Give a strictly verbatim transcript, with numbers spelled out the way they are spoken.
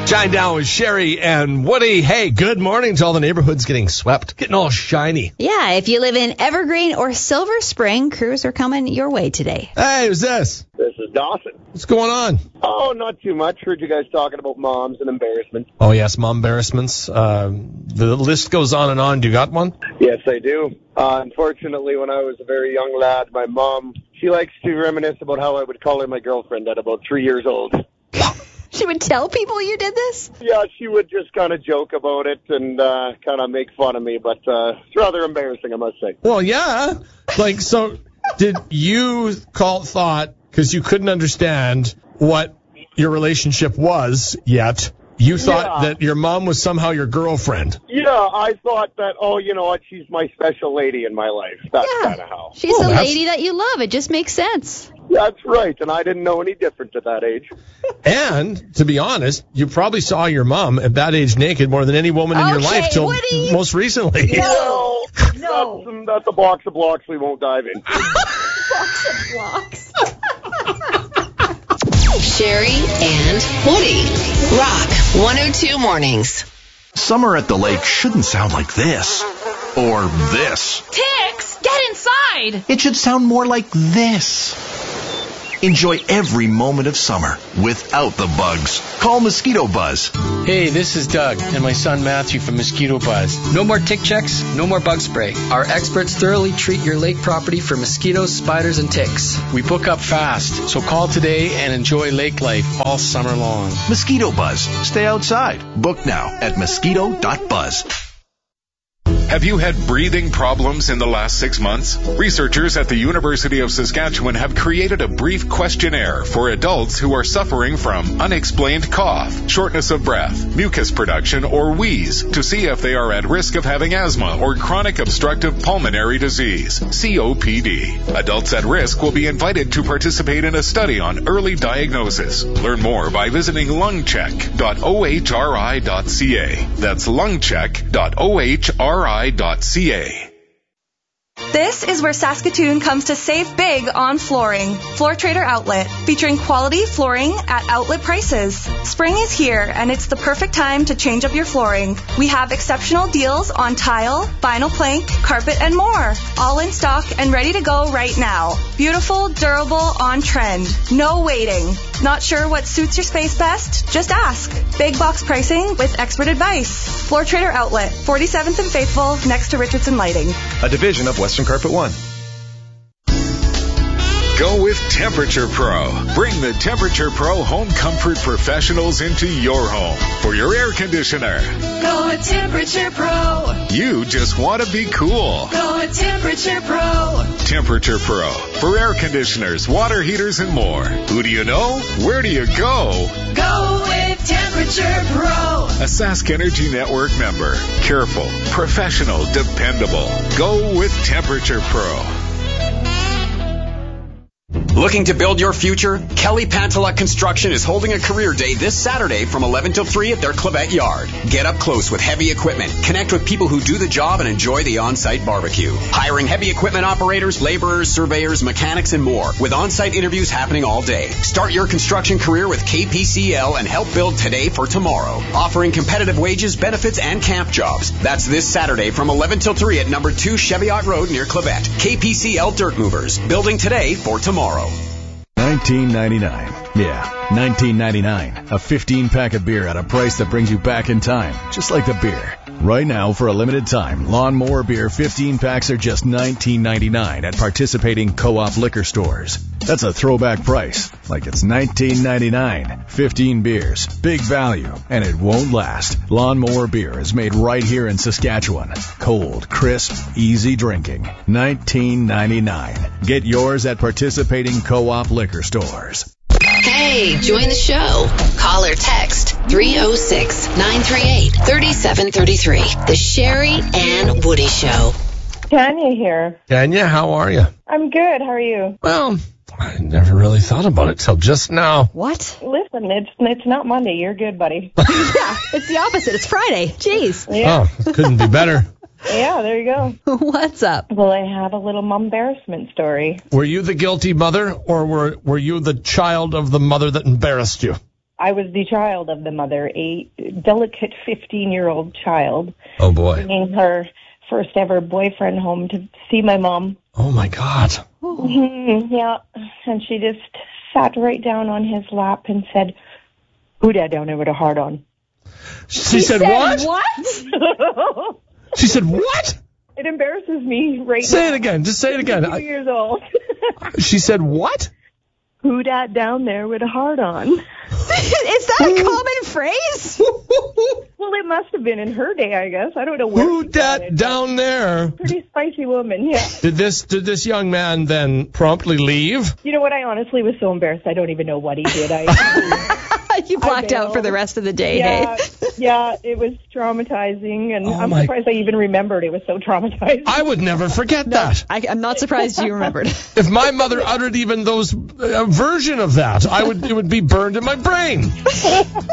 Shine Down with Sherry and Woody. Hey, good morning to all the neighborhoods getting swept, getting all shiny. Yeah, if you live in Evergreen or Silver Spring, crews are coming your way today. Hey, who's this? This is Dawson. What's going on? Oh, not too much. Heard you guys talking about moms and embarrassment. Oh, yes, mom embarrassments. Uh, the list goes on and on. Do you got one? Yes, I do. Uh, unfortunately, when I was a very young lad, my mom, she likes to reminisce about how I would call her my girlfriend at about three years old. She would tell people you did this? Yeah, she would just kind of joke about it and uh, kind of make fun of me, but uh, it's rather embarrassing, I must say. Well, yeah. Like, so did you call thought, because you couldn't understand what your relationship was yet, you thought Yeah. that your mom was somehow your girlfriend? Yeah, I thought that, oh, you know what, she's my special lady in my life. That's Yeah. kind of how. She's Oh, the that's- lady that you love. It just makes sense. That's right, and I didn't know any different at that age. And, to be honest, you probably saw your mom at that age naked more than any woman in your Okay, life till Woody. most recently. No, No. That's, that's a box of blocks we won't dive into. Box of blocks. Sherry and Woody. Rock one oh two Mornings. Summer at the lake shouldn't sound like this. Or this. Ticks, get inside! It should sound more like this. Enjoy every moment of summer without the bugs. Call Mosquito Buzz. Hey, this is Doug and my son Matthew from Mosquito Buzz. No more tick checks, no more bug spray. Our experts thoroughly treat your lake property for mosquitoes, spiders, and ticks. We book up fast, so call today and enjoy lake life all summer long. Mosquito Buzz. Stay outside. Book now at mosquito dot buzz. Have you had breathing problems in the last six months? Researchers at the University of Saskatchewan have created a brief questionnaire for adults who are suffering from unexplained cough, shortness of breath, mucus production, or wheeze to see if they are at risk of having asthma or chronic obstructive pulmonary disease, C O P D. Adults at risk will be invited to participate in a study on early diagnosis. Learn more by visiting lungcheck dot o h r i dot c a. That's lungcheck dot o h r i dot c a. This is where Saskatoon comes to save big on flooring. Floor Trader Outlet, featuring quality flooring at outlet prices. Spring is here, and it's the perfect time to change up your flooring. We have exceptional deals on tile, vinyl plank, carpet, and more. All in stock and ready to go right now. Beautiful, durable, on trend. No waiting. Not sure what suits your space best? Just ask. Big box pricing with expert advice. Floor Trader Outlet, forty-seventh and Faithful, next to Richardson Lighting. A division of Western Carpet One. Go with Temperature Pro. Bring the Temperature Pro home comfort professionals into your home for your air conditioner. Go with Temperature Pro. You just want to be cool. Go with Temperature Pro. Temperature Pro for air conditioners, water heaters, and more. Who do you know? Where do you go? Go with Temperature Pro. A Sask Energy Network member. Careful, professional, dependable. Go with Temperature Pro. Looking to build your future? Kelly Panteluk Construction is holding a career day this Saturday from eleven till three at their Clavette Yard. Get up close with heavy equipment. Connect with people who do the job and enjoy the on-site barbecue. Hiring heavy equipment operators, laborers, surveyors, mechanics, and more, with on-site interviews happening all day. Start your construction career with K P C L and help build today for tomorrow. Offering competitive wages, benefits, and camp jobs. That's this Saturday from eleven till three at number two Cheviot Road near Clavette. K P C L Dirt Movers. Building today for tomorrow. nineteen ninety-nine. Yeah, nineteen ninety-nine. A fifteen-pack of beer at a price that brings you back in time, just like the beer. Right now, for a limited time, Lawnmower Beer fifteen packs are just nineteen ninety-nine at participating co-op liquor stores. That's a throwback price, like it's nineteen ninety-nine. fifteen beers, big value, and it won't last. Lawnmower Beer is made right here in Saskatchewan. Cold, crisp, easy drinking. nineteen ninety-nine. Get yours at participating co-op liquor stores. Hey, join the show. Call or text three oh six, nine three eight, three seven three three. The Sherry and Woody Show. Tanya here. Tanya, how are you? I'm good. How are you? Well, I never really thought about it till just now. What? Listen, it's it's not Monday. You're good, buddy. Yeah, it's the opposite. It's Friday. Jeez. Yeah. Oh, couldn't be better. Yeah, there you go. What's up? Well, I have a little mom embarrassment story. Were you the guilty mother, or were were you the child of the mother that embarrassed you? I was the child of the mother, a delicate fifteen-year-old child. Oh, boy. Bringing her first ever boyfriend home to see my mom. Oh, my God. Mm-hmm, yeah, and she just sat right down on his lap and said, "Who that down there with a heart on?" She, she said, said, what? What? She said, what? It embarrasses me right say now. Say it again. Just say it again. Two years old. She said, what? Who dat down there with a heart on? Is that a common phrase? Well, it must have been in her day, I guess. I don't know where. Who dat down there? Pretty spicy woman, yeah. Did this did this young man then promptly leave? You know what? I honestly was so embarrassed. I don't even know what he did. I You blacked out for the rest of the day, yeah, hey? Yeah, it was traumatizing, and Oh, I'm my- surprised I even remembered. It was so traumatizing. I would never forget that. I, I'm not surprised you remembered. If my mother uttered even those a version of that, I would it would be burned in my brain.